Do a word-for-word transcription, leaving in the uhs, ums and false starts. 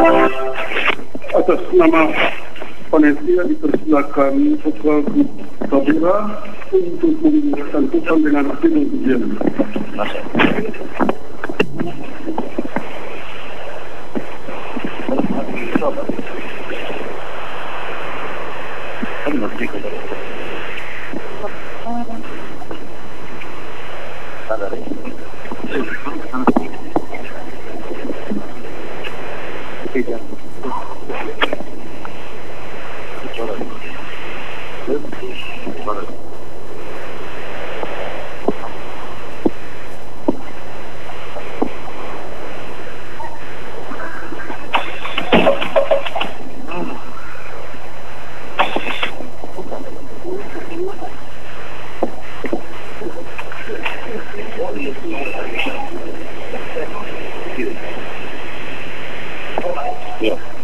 Atas nama panitia dipersilakan Putra Tabura untuk membuatkan putusan dengan hasil ujian. Yeah.